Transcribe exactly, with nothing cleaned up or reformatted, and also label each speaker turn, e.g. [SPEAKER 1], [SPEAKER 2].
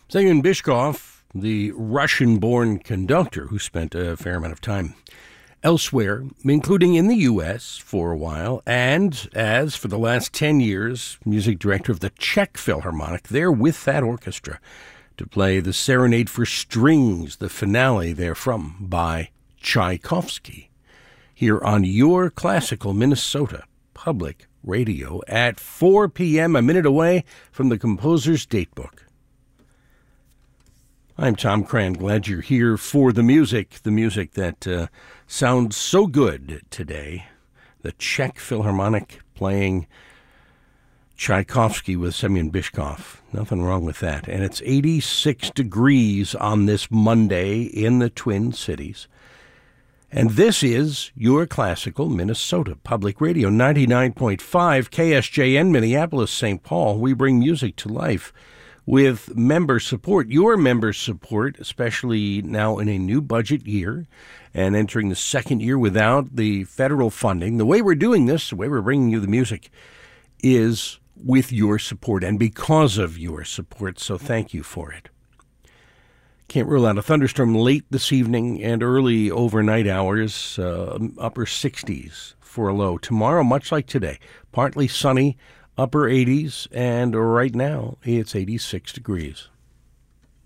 [SPEAKER 1] Semyon Bychkov, the Russian-born conductor who spent a fair amount of time elsewhere, including in the U S for a while, and as, for the last ten years, music director of the Czech Philharmonic, there with that orchestra to play the Serenade for Strings, the finale therefrom, by Tchaikovsky, here on your Classical Minnesota Public Radio at four p.m., a minute away from the composer's datebook. I'm Tom Cran. Glad you're here for the music, the music that uh, sounds so good today. The Czech Philharmonic playing Tchaikovsky with Semyon Bychkov. Nothing wrong with that. And it's eighty-six degrees on this Monday in the Twin Cities. And this is your Classical Minnesota Public Radio, ninety-nine point five K S J N, Minneapolis, Saint Paul. We bring music to life with member support, your member support, especially now in a new budget year and entering the second year without the federal funding. The way we're doing this, the way we're bringing you the music, is with your support and because of your support, so thank you for it. Can't rule out a thunderstorm late this evening and early overnight hours, uh, upper sixties for a low. Tomorrow, much like today, partly sunny, upper eighties, and right now it's eighty-six degrees.